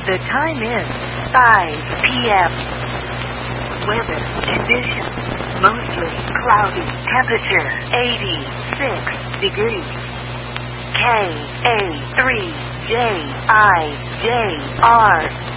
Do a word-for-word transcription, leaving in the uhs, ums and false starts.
The time is five p.m. Weather conditions, mostly cloudy. Temperature eighty-six degrees. K A three J I J R